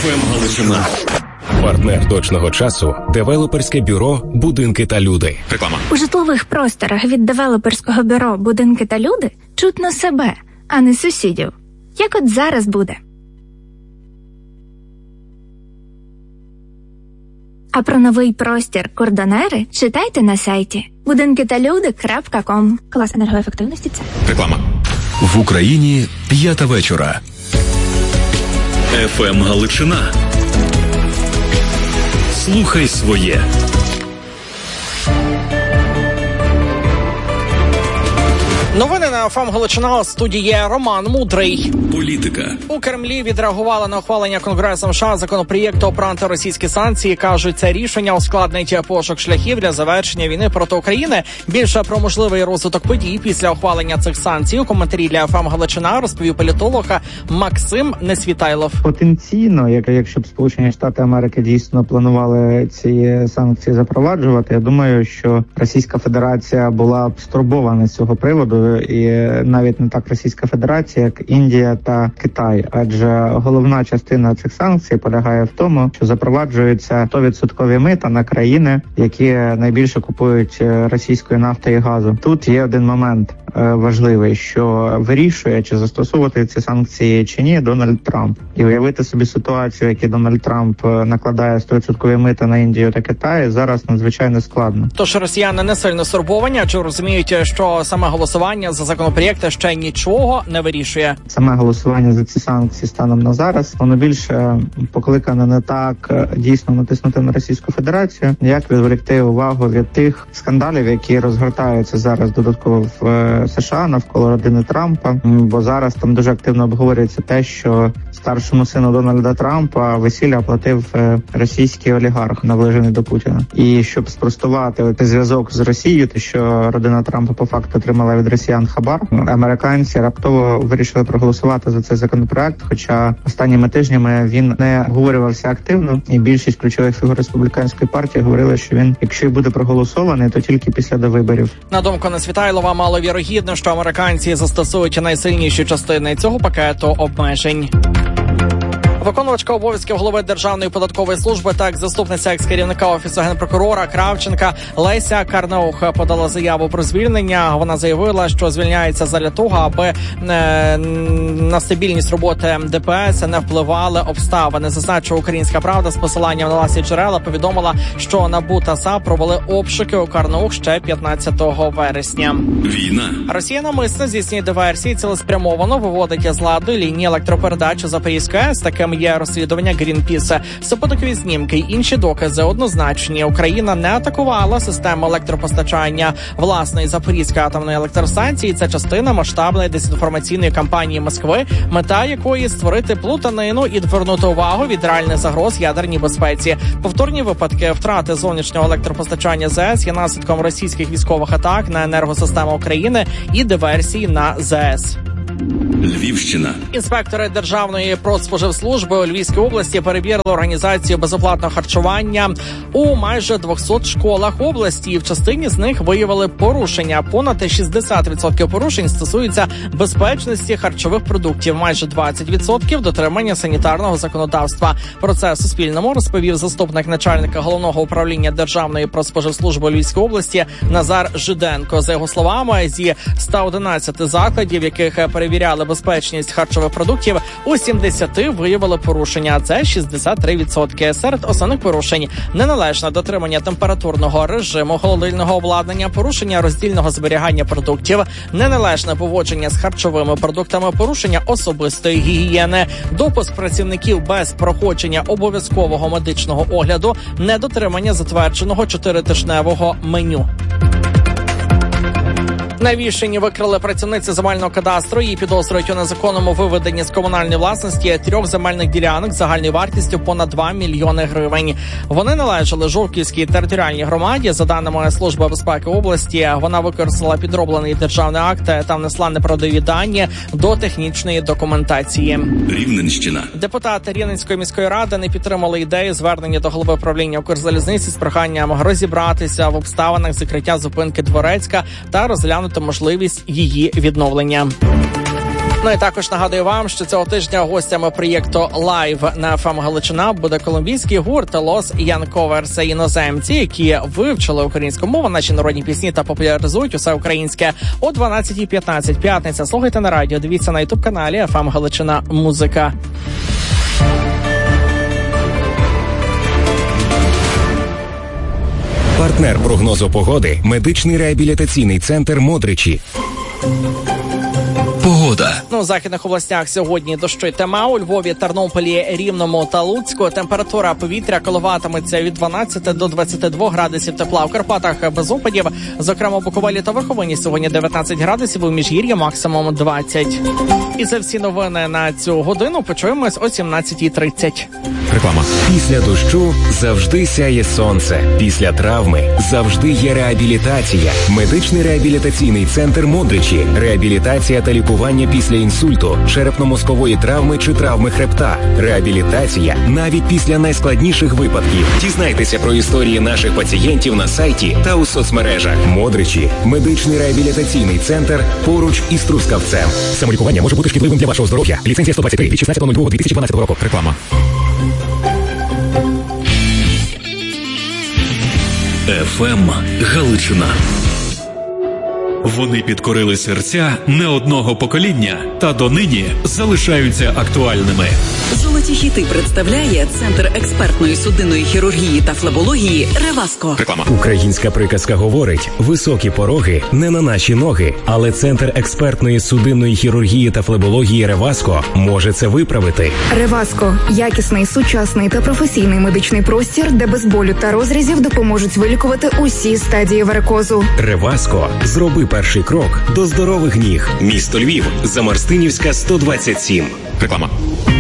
ФМ Галичина. Партнер точного часу – девелоперське бюро «Будинки та люди». Реклама. У житлових просторах від девелоперського бюро «Будинки та люди» чутно себе, а не сусідів. Як от зараз буде. А про новий простір «Кордонери» читайте на сайті budinkitalude.com. Клас енергоефективності – це. Реклама. В Україні 5 вечора. ФМ Галичина. Слухай своє. Новини на ФМ Галичина, у студії Роман Мудрий. Політика. У Кремлі відреагували на ухвалення Конгресом США законопроєкту про антиросійські санкції. Кажуть, це рішення ускладнить пошук шляхів для завершення війни проти України. Більше про можливий розвиток подій після ухвалення цих санкцій у коментарі для ФМ Галичина розповів політолог Максим Несвітайлов. Потенційно, якщо б Сполучені Штати Америки дійсно планували ці санкції запроваджувати, я думаю, що Російська Федерація була б стурбована з цього приводу. І навіть не так Російська Федерація, як Індія та Китай. Адже головна частина цих санкцій полягає в тому, що запроваджуються 100% мита на країни, які найбільше купують російської нафти і газу. Тут є один момент важливий, що вирішує, чи застосовувати ці санкції чи ні, Дональд Трамп. І уявити собі ситуацію, яку Дональд Трамп накладає 100% мита на Індію та Китай, зараз надзвичайно складно. Тож росіяни не сильно стурбовані, чи розуміють, що саме голосування за законопроєкт ще нічого не вирішує. Саме голосування за ці санкції станом на зараз, воно більше покликане не так дійсно натиснути на Російську Федерацію, як відволікти увагу від тих скандалів, які розгортаються зараз додатково в США навколо родини Трампа, бо зараз там дуже активно обговорюється те, що старшому сину Дональда Трампа весілля оплатив російський олігарх, наближений до Путіна. І щоб спростувати зв'язок з Росією, те, що родина Трампа по факту отримала від росіян хабар, американці раптово вирішили проголосувати за цей законопроект, хоча останніми тижнями він не обговорювався активно, і більшість ключових фігур республіканської партії говорили, що він, якщо й буде проголосований, то тільки після довиборів. На думку Несвітайлова, маловірогідно, що американці застосують найсильніші частини цього пакету обмежень. Виконувачка обов'язків голови Державної податкової служби та заступниця екс-керівника Офісу Генпрокурора Кравченка Леся Карнаух подала заяву про звільнення. Вона заявила, що звільняється задля того, аби на стабільність роботи ДПС не впливали обставини. Зазначила «Українська правда» з посиланням на власні джерела повідомила, що НАБУ та САП провели обшуки у Карнаух ще 15 вересня. Війна. Росія навмисно здійснює диверсії, цілеспрямовано виводить з ладу лінії електропередач у Запорізькій АЕС. Таким є розслідування Грінпіс. Супутникові знімки й інші докази однозначні. Україна не атакувала систему електропостачання власної Запорізької атомної електростанції. Це частина масштабної дезінформаційної кампанії Москви, мета якої створити плутанину і відвернути увагу від реальних загроз ядерній безпеці. Повторні випадки втрати зовнішнього електропостачання ЗАЕС є наслідком російських військових атак на енергосистему України і диверсій на ЗАЕС. Львівщина. Інспектори Державної продспоживслужби у Львівській області перевірили організацію безоплатного харчування у майже 200 школах області. І в частині з них виявили порушення. Понад 60% порушень стосуються безпечності харчових продуктів, майже 20% дотримання санітарного законодавства. Про це Суспільному розповів заступник начальника Головного управління Державної продспоживслужби у Львівській області Назар Жиденко. За його словами, зі 111 закладів, яких перевіряли безпечність харчових продуктів, у 70 виявили порушення, це 63%. Серед основних порушень – неналежне дотримання температурного режиму холодильного обладнання, порушення роздільного зберігання продуктів, неналежне поводження з харчовими продуктами, порушення особистої гігієни, допуск працівників без проходження обов'язкового медичного огляду, недотримання затвердженого 4-тижневого меню. На Вінниччині викрили працівниці земельного кадастру. Її підозрюють у незаконному виведенні з комунальної власності 3 земельних ділянок загальною вартістю понад 2 мільйони гривень. Вони належали Жовківській територіальній громаді. За даними Служби безпеки області, вона використала підроблений державний акт та внесла неправдиві дані до технічної документації. Рівненщина. Депутати Рівненської міської ради не підтримали ідею звернення до голови управління Укрзалізниці з проханням розібратися в обставинах закриття зупинки Дворецька та розглянути можливість її відновлення. Ну і також нагадую вам, що цього тижня гостями проєкту «Лайв» на ФМ Галичина буде колумбійський гурт «Лос Янковер». Це іноземці, які вивчили українську мову, наші народні пісні та популяризують усе українське. О 12:15 п'ятниця. Слухайте на радіо, дивіться на ютуб-каналі ФМ Галичина Музика. Партнер прогнозу погоди – медичний реабілітаційний центр «Модричі». Погода. У західних областях сьогодні дощу тема. У Львові, Тернополі, Рівному та Луцьку температура повітря коливатиметься від 12 до 22 градусів тепла. У Карпатах без опадів, зокрема у Буковелі та Верховині сьогодні 19 градусів, у Міжгір'ї максимум 20. І це всі новини на цю годину. Почуємось о 17:30. Реклама. Після дощу завжди сяє сонце. Після травми завжди є реабілітація. Медичний реабілітаційний центр «Модричі». Реабілітація та лікування після інсульту, черепно-мозкової травми чи травми хребта. Реабілітація навіть після найскладніших випадків. Дізнайтеся про історії наших пацієнтів на сайті та у соцмережах. «Модричі» – медичний реабілітаційний центр поруч із Трускавцем. Самолікування може бути шкідливим для вашого здоров'я. Ліцензія 123 від 16.02.2012 року. Реклама. ФМ Галичина. Вони підкорили серця не одного покоління та донині залишаються актуальними. Золоті хіти представляє Центр експертної судинної хірургії та флебології «Реваско». Реклама. Українська приказка говорить: високі пороги не на наші ноги. Але Центр експертної судинної хірургії та флебології «Реваско» може це виправити. «Реваско» – якісний, сучасний та професійний медичний простір, де без болю та розрізів допоможуть вилікувати усі стадії варикозу. «Реваско» – зроби перший крок до здорових ніг. Місто Львів, Замарстинівська, 127. Реклама.